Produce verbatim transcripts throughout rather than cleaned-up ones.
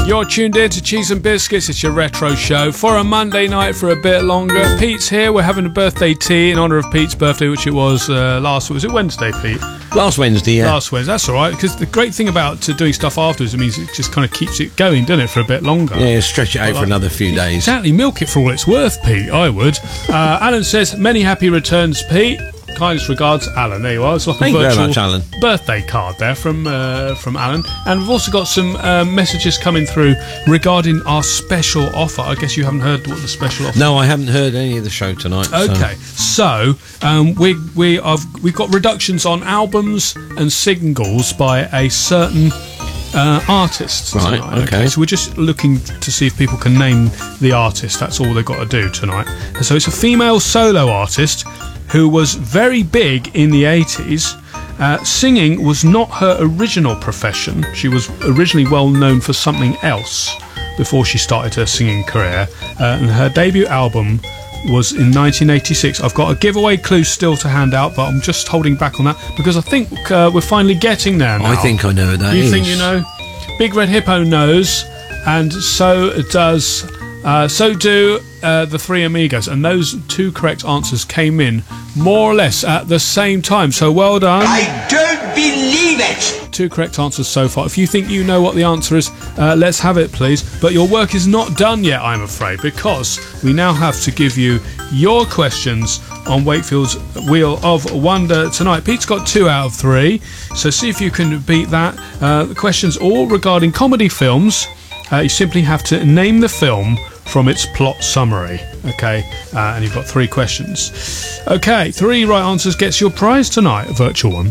You're tuned in to Cheese and Biscuits. It's your retro show for a Monday night for a bit longer. Pete's here. We're having a birthday tea in honour of Pete's birthday, which it was uh, last. Was it Wednesday, Pete? Last Wednesday, yeah. Last Wednesday. That's all right, because the great thing about uh, doing stuff afterwards, it means it just kind of keeps it going, doesn't it, for a bit longer? Yeah, stretch it out like, for another few days. Exactly. Milk it for all it's worth, Pete. I would. Uh, Alan says, many happy returns, Pete. Kindest regards, Alan. There you are. It's like Thank a virtual you very much, Alan. birthday card there from uh, from Alan. And we've also got some uh, messages coming through regarding our special offer. I guess you haven't heard what the special offer. No, I haven't heard any of the show tonight. Okay, so, so um, we we have we've got reductions on albums and singles by a certain uh, artist. Right. Tonight, okay. okay. So we're just looking to see if people can name the artist. That's all they've got to do tonight. And so it's a female solo artist who was very big in the eighties. Uh, singing was not her original profession. She was originally well known for something else before she started her singing career. Uh, and her debut album was in nineteen eighty-six. I've got a giveaway clue still to hand out, but I'm just holding back on that because I think uh, we're finally getting there now. I think I know who that you is. think you know? Big Red Hippo knows, and so does... Uh, so do uh, the Three Amigos, and those two correct answers came in more or less at the same time. So well done. I don't believe it. Two correct answers so far. If you think you know what the answer is, uh, let's have it, please. But your work is not done yet, I'm afraid, because we now have to give you your questions on Wakefield's Wheel of Wonder tonight. Pete's got two out of three, so see if you can beat that. Uh, the questions all regarding comedy films. Uh, you simply have to name the film from its plot summary, okay? Uh, and you've got three questions. Okay, three right answers gets your prize tonight, a virtual one.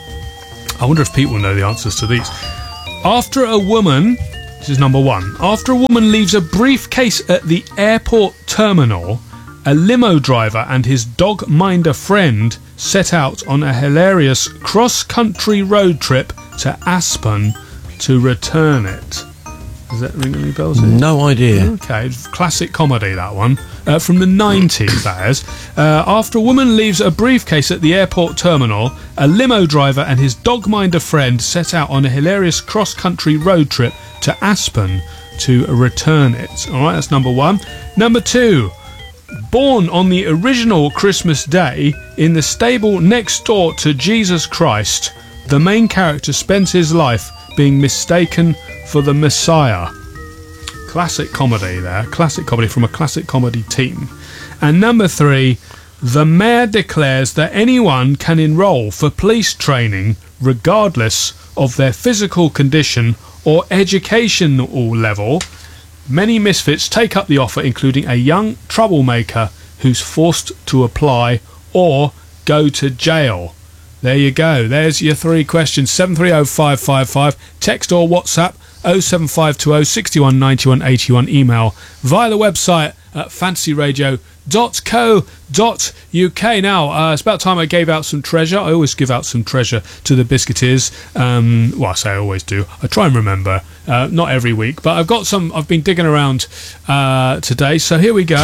I wonder if Pete will know the answers to these. After a woman, this is number one, after a woman leaves a briefcase at the airport terminal, a limo driver and his dog minder friend set out on a hilarious cross-country road trip to Aspen to return it. Does that ring any bells? Here? No idea. Okay, classic comedy, that one. Uh, from the nineties, that is. Uh, after a woman leaves a briefcase at the airport terminal, a limo driver and his dog minder friend set out on a hilarious cross-country road trip to Aspen to return it. All right, that's number one. Number two. Born on the original Christmas Day in the stable next door to Jesus Christ, the main character spends his life being mistaken for the Messiah. Classic comedy there. Classic comedy from a classic comedy team. And number three, the mayor declares that anyone can enrol for police training regardless of their physical condition or educational level. Many misfits take up the offer, including a young troublemaker who's forced to apply or go to jail. There you go. There's your three questions. seven three oh five five five. Text or WhatsApp oh seven five two oh six one nine one eight one. Email via the website at fantasy radio dot co dot uk. Now, uh, it's about time I gave out some treasure. I always give out some treasure to the Biscuiteers. Um, well, I say I always do. I try and remember. Uh, not every week, but I've got some. I've been digging around uh, today. So here we go.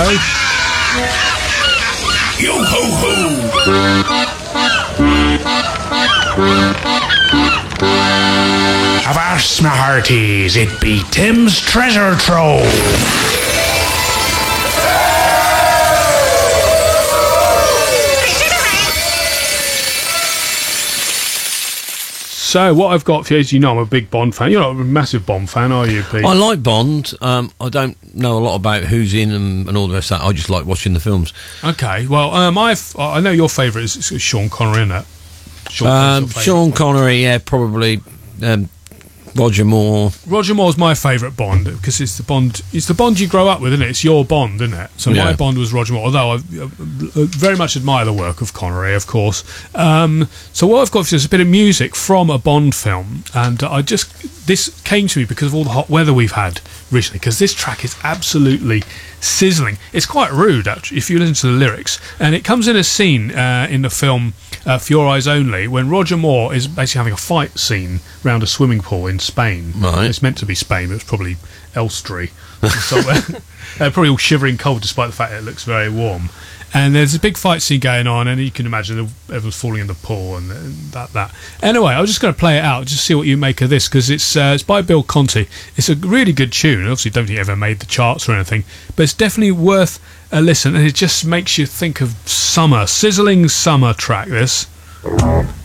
Yo ho ho. Avast, my hearties, it be Tim's treasure trove. So what I've got for you is, you know, I'm a big Bond fan. You're not a massive Bond fan, are you, Pete? I like Bond. Um, I don't know a lot about who's in and, and all the rest of that. I just like watching the films. Okay, well, um, I've, I know your favourite is, is Sean Connery, isn't it? Sean, Um, Sean Connery, yeah, probably. Um, Roger Moore. Roger Moore's my favourite Bond because it's the Bond. It's the Bond you grow up with, isn't it? It's your Bond, isn't it? So Yeah. my Bond was Roger Moore. Although I, I very much admire the work of Connery, of course. Um, so what I've got is a bit of music from a Bond film, and I just this came to me because of all the hot weather we've had recently. Because this track is absolutely sizzling. It's quite rude, actually, if you listen to the lyrics. And it comes in a scene uh, in the film uh, For Your Eyes Only when Roger Moore is basically having a fight scene around a swimming pool in Spain. Right. It's meant to be Spain, but it's probably Elstree somewhere. uh, probably all shivering cold despite the fact that it looks very warm. And there's a big fight scene going on, and you can imagine everyone's falling in the pool and that. That. Anyway, I was just going to play it out, just see what you make of this, because it's uh, it's by Bill Conti. It's a really good tune. Obviously, don't think it ever made the charts or anything, but it's definitely worth a listen, and it just makes you think of summer, sizzling summer track. This.